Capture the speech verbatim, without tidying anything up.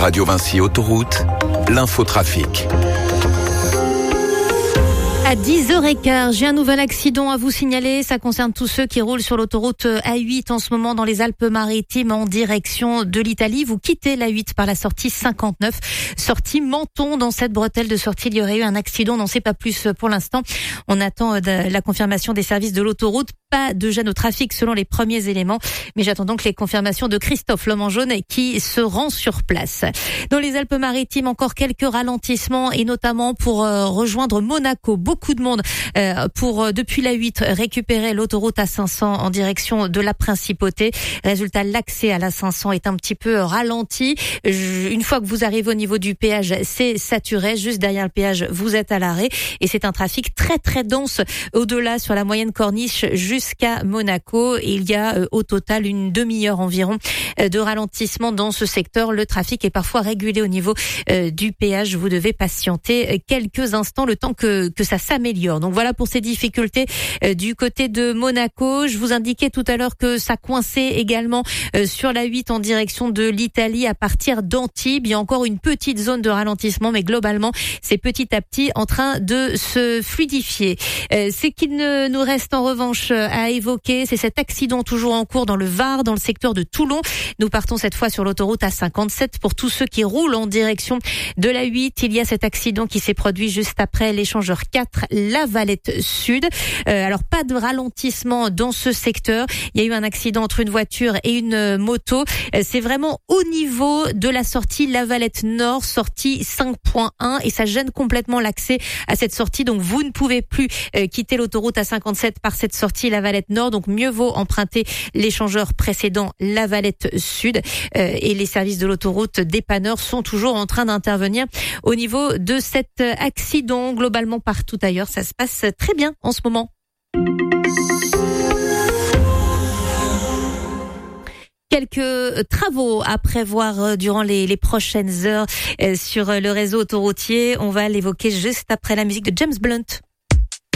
Radio Vinci Autoroute, l'infotrafic. À dix heures quinze, j'ai un nouvel accident à vous signaler. Ça concerne tous ceux qui roulent sur l'autoroute A huit en ce moment dans les Alpes-Maritimes en direction de l'Italie. Vous quittez l'A huit par la sortie cinquante-neuf, sortie Menton. Dans cette bretelle de sortie, il y aurait eu un accident. On n'en sait pas plus pour l'instant. On attend la confirmation des services de l'autoroute. Pas de gêne au trafic selon les premiers éléments. Mais j'attends donc les confirmations de Christophe, l'homme en jaune, qui se rend sur place. Dans les Alpes-Maritimes, encore quelques ralentissements et notamment pour euh, rejoindre Monaco. Beaucoup de monde euh, pour, euh, depuis l'A huit, récupérer l'autoroute A cinq cents en direction de la Principauté. Résultat, l'accès à l'A cinq cents est un petit peu ralenti. Je, une fois que vous arrivez au niveau du péage, c'est saturé. Juste derrière le péage, vous êtes à l'arrêt. Et c'est un trafic très très dense au-delà sur la moyenne corniche jusqu'à Monaco. Et il y a euh, au total une demi-heure environ euh, de ralentissement dans ce secteur. Le trafic est parfois régulé au niveau euh, du péage. Vous devez patienter quelques instants le temps que, que ça s'améliore. Donc voilà pour ces difficultés euh, du côté de Monaco. Je vous indiquais tout à l'heure que ça coinçait également euh, sur l'A huit en direction de l'Italie à partir d'Antibes. Il y a encore une petite zone de ralentissement, mais globalement, c'est petit à petit en train de se fluidifier. Euh, c'est qu'il ne nous reste en revanche à évoquer, c'est cet accident toujours en cours dans le Var, dans le secteur de Toulon. Nous partons cette fois sur l'autoroute A cinquante-sept pour tous ceux qui roulent en direction de l'A huit. Il y a cet accident qui s'est produit juste après l'échangeur quatre, La Valette Sud. Euh, alors pas de ralentissement dans ce secteur. Il y a eu un accident entre une voiture et une moto. Euh, c'est vraiment au niveau de la sortie La Valette Nord, sortie cinq point un, et ça gêne complètement l'accès à cette sortie. Donc vous ne pouvez plus euh, quitter l'autoroute A cinquante-sept par cette sortie La Valette Nord. Donc mieux vaut emprunter l'échangeur précédent La Valette Sud. Euh, et les services de l'autoroute dépanneurs sont toujours en train d'intervenir au niveau de cet accident. Globalement partout ailleurs, ça se passe très bien en ce moment. Quelques travaux à prévoir durant les, les prochaines heures sur le réseau autoroutier. On va l'évoquer juste après la musique de James Blunt.